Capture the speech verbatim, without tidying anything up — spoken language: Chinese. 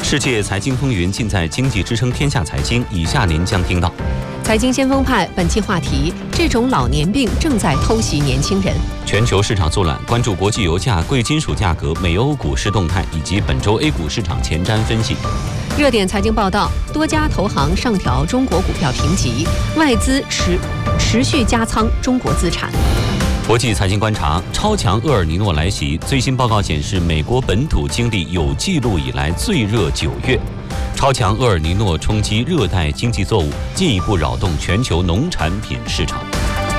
世界财经风云尽在经济之声天下财经，以下您将听到： 财经先锋派本期话题：这种老年病正在偷袭年轻人。 全球市场速览，关注国际油价、贵金属价格、美欧股市动态以及本周 A 股市场前瞻分析。 热点财经报道：多家投行上调中国股票评级，外资持持续加仓中国资产。 国际财经观察：超强厄尔尼诺来袭，最新报告显示，美国本土经历有记录以来最热九月。超强厄尔尼诺冲击热带经济作物，进一步扰动全球农产品市场。